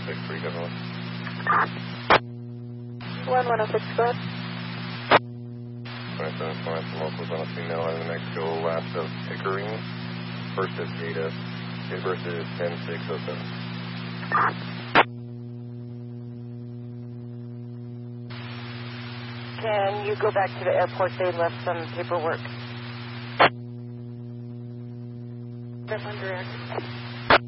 163, go ahead. 1106, go ahead. 27 from locals on a female out of New Mexico, last of Pickering, first of Jada, versus 10607. Can you go back to the airport? They left some paperwork. That's under